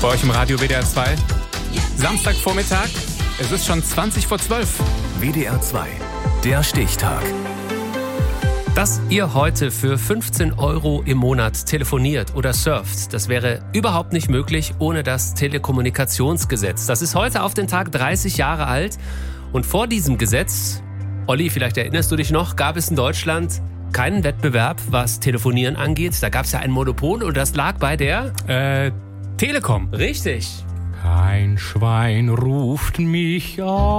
Bei euch im Radio WDR 2. Samstagvormittag, es ist schon 20 vor 12. WDR 2, der Stichtag. Dass ihr heute für 15 € im Monat telefoniert oder surft, das wäre überhaupt nicht möglich ohne das Telekommunikationsgesetz. Das ist heute auf den Tag 30 Jahre alt. Und vor diesem Gesetz, Olli, vielleicht erinnerst du dich noch, gab es in Deutschland keinen Wettbewerb, was Telefonieren angeht. Da gab es ja ein Monopol und das lag bei der Telekom. Richtig. Kein Schwein ruft mich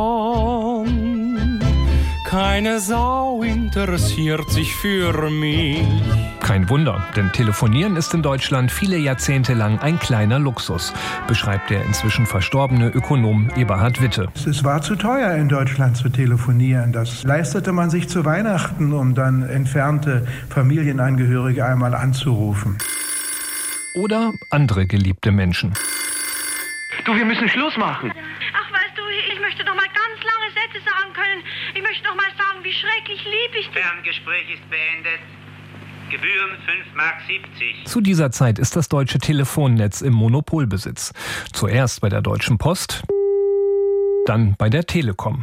an, keine Sau interessiert sich für mich. Kein Wunder, denn Telefonieren ist in Deutschland viele Jahrzehnte lang ein kleiner Luxus, beschreibt der inzwischen verstorbene Ökonom Eberhard Witte. Es war zu teuer, in Deutschland zu telefonieren. Das leistete man sich zu Weihnachten, um dann entfernte Familienangehörige einmal anzurufen. Oder andere geliebte Menschen. Du, wir müssen Schluss machen. Ach, weißt du, ich möchte noch mal ganz lange Sätze sagen können. Ich möchte noch mal sagen, wie schrecklich lieb ich dich. Ferngespräch ist beendet. Gebühren 5,70 Mark. Zu dieser Zeit ist das deutsche Telefonnetz im Monopolbesitz. Zuerst bei der Deutschen Post, dann bei der Telekom.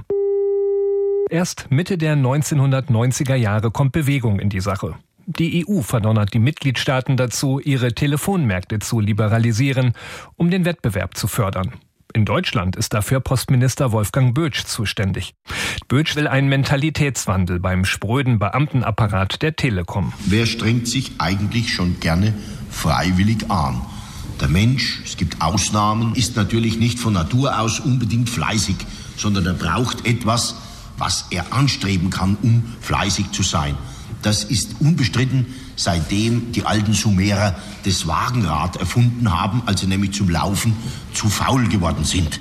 Erst Mitte der 1990er Jahre kommt Bewegung in die Sache. Die EU verdonnert die Mitgliedstaaten dazu, ihre Telefonmärkte zu liberalisieren, um den Wettbewerb zu fördern. In Deutschland ist dafür Postminister Wolfgang Bötsch zuständig. Bötsch will einen Mentalitätswandel beim spröden Beamtenapparat der Telekom. Wer strengt sich eigentlich schon gerne freiwillig an? Der Mensch, es gibt Ausnahmen, ist natürlich nicht von Natur aus unbedingt fleißig, sondern er braucht etwas, was er anstreben kann, um fleißig zu sein. Das ist unbestritten, seitdem die alten Sumerer das Wagenrad erfunden haben, als sie nämlich zum Laufen zu faul geworden sind.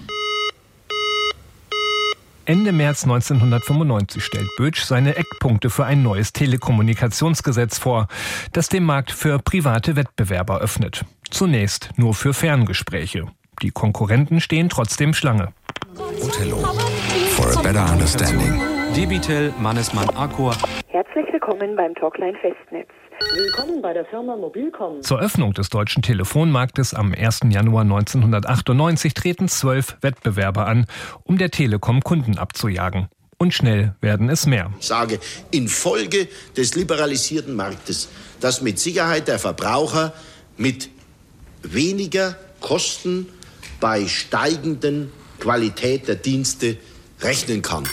Ende März 1995 stellt Bötsch seine Eckpunkte für ein neues Telekommunikationsgesetz vor, das den Markt für private Wettbewerber öffnet. Zunächst nur für Ferngespräche. Die Konkurrenten stehen trotzdem Schlange. Othello, for a better understanding. Debitel, Mannesmann, Accor. Herzlich willkommen beim Talkline Festnetz. Willkommen bei der Firma Mobilcom. Zur Öffnung des deutschen Telefonmarktes am 1. Januar 1998 treten 12 Wettbewerber an, um der Telekom Kunden abzujagen. Und schnell werden es mehr. Ich sage, infolge des liberalisierten Marktes, dass mit Sicherheit der Verbraucher mit weniger Kosten bei steigenden Qualität der Dienste rechnen kann.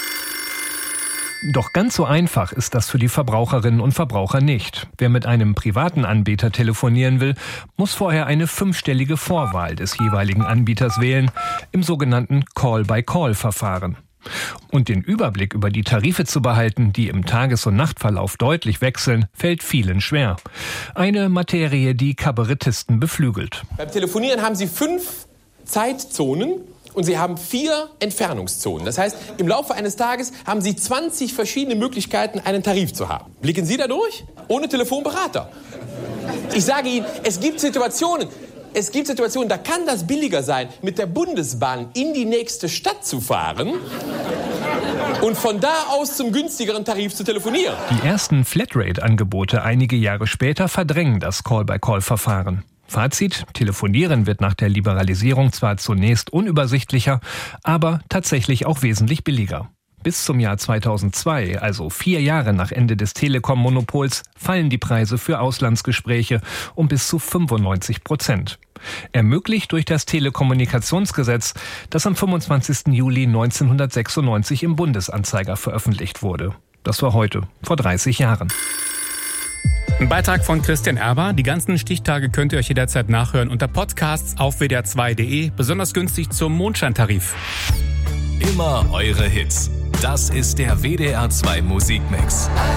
Doch ganz so einfach ist das für die Verbraucherinnen und Verbraucher nicht. Wer mit einem privaten Anbieter telefonieren will, muss vorher eine 5-stellige Vorwahl des jeweiligen Anbieters wählen, im sogenannten Call-by-Call-Verfahren. Und den Überblick über die Tarife zu behalten, die im Tages- und Nachtverlauf deutlich wechseln, fällt vielen schwer. Eine Materie, die Kabarettisten beflügelt. Beim Telefonieren haben Sie 5 Zeitzonen. Und Sie haben 4 Entfernungszonen. Das heißt, im Laufe eines Tages haben Sie 20 verschiedene Möglichkeiten, einen Tarif zu haben. Blicken Sie da durch? Ohne Telefonberater. Ich sage Ihnen, es gibt Situationen, da kann das billiger sein, mit der Bundesbahn in die nächste Stadt zu fahren und von da aus zum günstigeren Tarif zu telefonieren. Die ersten Flatrate-Angebote einige Jahre später verdrängen das Call-by-Call-Verfahren. Fazit: Telefonieren wird nach der Liberalisierung zwar zunächst unübersichtlicher, aber tatsächlich auch wesentlich billiger. Bis zum Jahr 2002, also 4 Jahre nach Ende des Telekom-Monopols, fallen die Preise für Auslandsgespräche um bis zu 95%. Ermöglicht durch das Telekommunikationsgesetz, das am 25. Juli 1996 im Bundesanzeiger veröffentlicht wurde. Das war heute, vor 30 Jahren. Ein Beitrag von Christian Erber. Die ganzen Stichtage könnt ihr euch jederzeit nachhören unter Podcasts auf wdr2.de, besonders günstig zum Mondscheintarif. Immer eure Hits. Das ist der WDR 2 Musikmix.